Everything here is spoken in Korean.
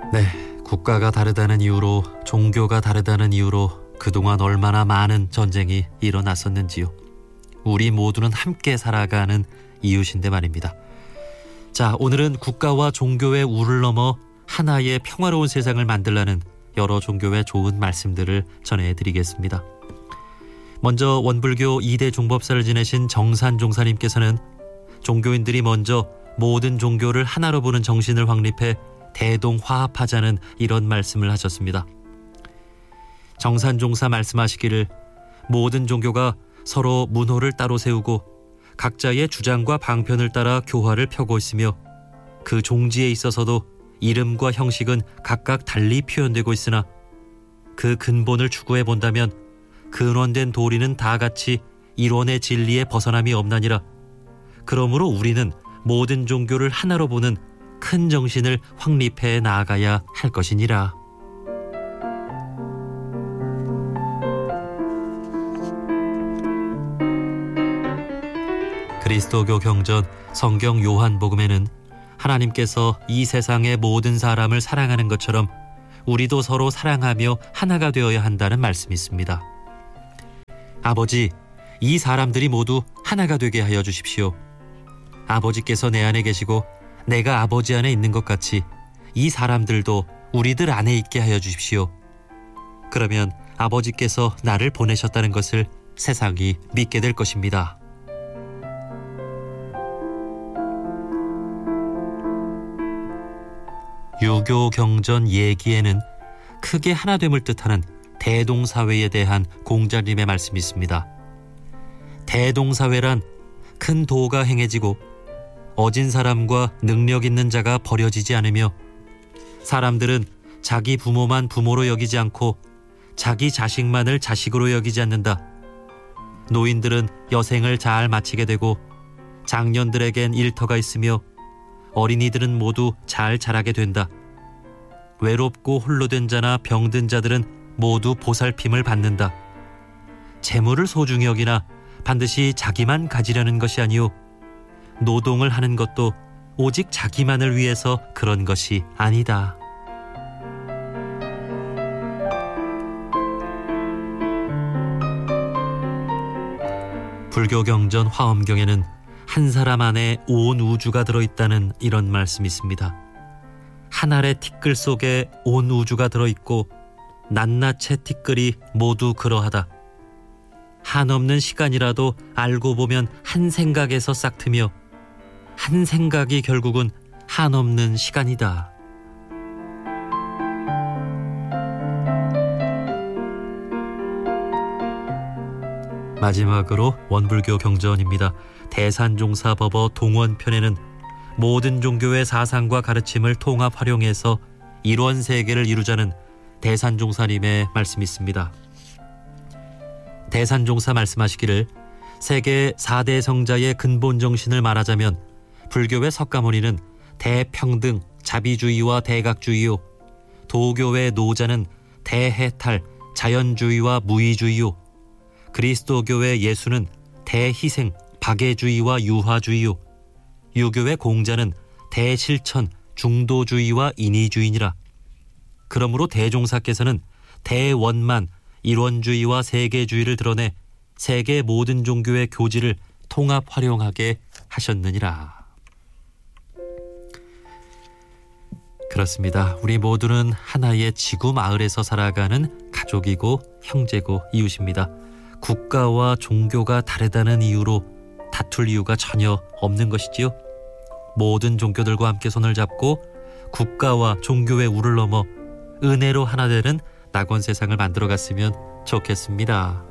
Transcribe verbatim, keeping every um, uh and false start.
네, 국가가 다르다는 이유로, 종교가 다르다는 이유로 그동안 얼마나 많은 전쟁이 일어났었는지요. 우리 모두는 함께 살아가는 이웃인데 말입니다. 자, 오늘은 국가와 종교의 우를 넘어 하나의 평화로운 세상을 만들라는 여러 종교의 좋은 말씀들을 전해드리겠습니다. 먼저 원불교 이 대 종법사를 지내신 정산 종사님께서는 종교인들이 먼저 모든 종교를 하나로 보는 정신을 확립해 대동화합하자는 이런 말씀을 하셨습니다. 정산 종사 말씀하시기를 모든 종교가 서로 문호를 따로 세우고 각자의 주장과 방편을 따라 교화를 펴고 있으며 그 종지에 있어서도 이름과 형식은 각각 달리 표현되고 있으나 그 근본을 추구해 본다면 근원된 도리는 다 같이 일원의 진리에 벗어남이 없나니라. 그러므로 우리는 모든 종교를 하나로 보는 큰 정신을 확립해 나아가야 할 것이니라. 그리스도교 경전 성경 요한복음에는 하나님께서 이 세상의 모든 사람을 사랑하는 것처럼 우리도 서로 사랑하며 하나가 되어야 한다는 말씀이 있습니다. 아버지, 이 사람들이 모두 하나가 되게 하여 주십시오. 아버지께서 내 안에 계시고 내가 아버지 안에 있는 것 같이 이 사람들도 우리들 안에 있게 하여 주십시오. 그러면 아버지께서 나를 보내셨다는 것을 세상이 믿게 될 것입니다. 유교 경전 예기에는 크게 하나됨을 뜻하는 대동사회에 대한 공자님의 말씀이 있습니다. 대동사회란 큰 도가 행해지고 어진 사람과 능력 있는 자가 버려지지 않으며 사람들은 자기 부모만 부모로 여기지 않고 자기 자식만을 자식으로 여기지 않는다. 노인들은 여생을 잘 마치게 되고 장년들에겐 일터가 있으며 어린이들은 모두 잘 자라게 된다. 외롭고 홀로 된 자나 병든 자들은 모두 보살핌을 받는다. 재물을 소중히 여기나 반드시 자기만 가지려는 것이 아니오. 노동을 하는 것도 오직 자기만을 위해서 그런 것이 아니다. 불교 경전 화엄경에는 한 사람 안에 온 우주가 들어있다는 이런 말씀이 있습니다. 한 알의 티끌 속에 온 우주가 들어있고 낱낱의 티끌이 모두 그러하다. 한없는 시간이라도 알고 보면 한 생각에서 싹트며 한 생각이 결국은 한없는 시간이다. 마지막으로 원불교 경전입니다. 대산종사법어 동원편에는 모든 종교의 사상과 가르침을 통합 활용해서 일원 세계를 이루자는 대산종사님의 말씀이 있습니다. 대산종사 말씀하시기를 세계 사 대 성자의 근본 정신을 말하자면 불교의 석가모니는 대평등, 자비주의와 대각주의요, 도교의 노자는 대해탈, 자연주의와 무의주의요, 그리스도교의 예수는 대희생, 박애주의와 유화주의요, 유교의 공자는 대실천, 중도주의와 인의주의니라. 그러므로 대종사께서는 대원만, 일원주의와 세계주의를 드러내 세계 모든 종교의 교지를 통합 활용하게 하셨느니라. 그렇습니다. 우리 모두는 하나의 지구 마을에서 살아가는 가족이고 형제고 이웃입니다. 국가와 종교가 다르다는 이유로 다툴 이유가 전혀 없는 것이지요. 모든 종교들과 함께 손을 잡고 국가와 종교의 우를 넘어 은혜로 하나 되는 낙원 세상을 만들어 갔으면 좋겠습니다.